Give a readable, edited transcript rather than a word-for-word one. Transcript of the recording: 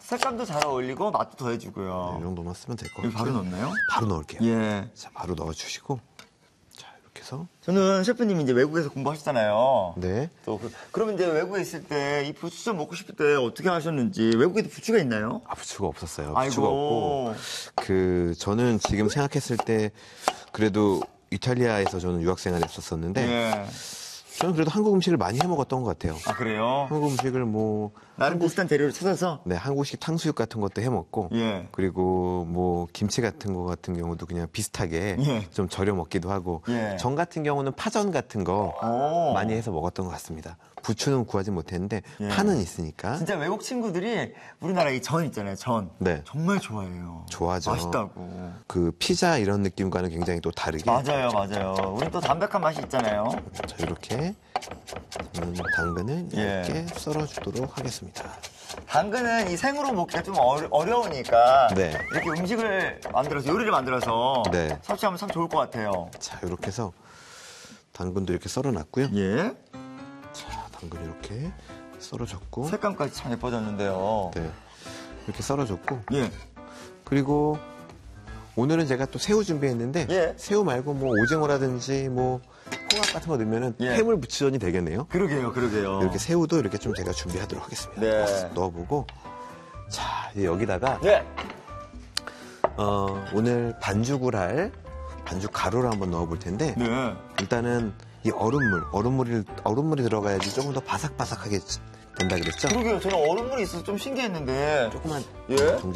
색감도 잘 어울리고 맛도 더해주고요. 이 정도만 쓰면 될 것 여기 같아요. 바로 넣나요? 바로 넣을게요. 예. 자, 바로 넣어주시고. 자, 이렇게 해서. 저는 셰프님이 이제 외국에서 공부하셨잖아요. 네. 그러면 이제 외국에 있을 때 이 부추 좀 먹고 싶을 때 어떻게 하셨는지. 외국에도 부추가 있나요? 아, 부추가 없었어요. 아이고. 부추가 없고. 저는 지금 생각했을 때 그래도 이탈리아에서 저는 유학생활 했었었는데. 예. 저는 그래도 한국 음식을 많이 해 먹었던 것 같아요. 아, 그래요? 한국 음식을 나름 비슷한 재료를 찾아서? 네, 한국식 탕수육 같은 것도 해 먹고, 예. 그리고 뭐 김치 같은 거 같은 경우도 그냥 비슷하게 예. 좀 절여 먹기도 하고, 예. 전 같은 경우는 파전 같은 거 오. 많이 해서 먹었던 것 같습니다. 부추는 구하지 못했는데 예. 파는 있으니까. 진짜 외국 친구들이 우리나라 이 전 있잖아요, 전. 네. 정말 좋아해요. 좋아하죠. 맛있다고. 그 피자 이런 느낌과는 굉장히 또 다르게. 맞아요. 우린 또 담백한 맛이 있잖아요. 자, 이렇게 저는 당근을 예. 얇게 썰어주도록 하겠습니다. 당근은 이 생으로 먹기가 좀 어려우니까 네. 이렇게 음식을 만들어서 요리를 만들어서 네. 섭취하면 참 좋을 것 같아요. 자, 이렇게 해서 당근도 이렇게 썰어놨고요. 예. 자, 당근 이렇게 썰어줬고. 색감까지 참 예뻐졌는데요. 네. 이렇게 썰어줬고. 예. 그리고 오늘은 제가 또 새우 준비했는데 예. 새우 말고 뭐 오징어라든지 뭐 홍합 같은 거 넣으면은 예. 해물 부추전이 되겠네요. 그러게요. 이렇게 새우도 이렇게 좀 제가 준비하도록 하겠습니다. 네. 넣어보고 자, 이제 여기다가 네. 오늘 반죽을 할 반죽 가루를 한번 넣어볼 텐데 네. 일단은 이 얼음물이 들어가야지 조금 더 바삭바삭하게 된다 그랬죠? 그러게요. 저는 얼음물이 있어서 좀 신기했는데. 조금만 예. 동작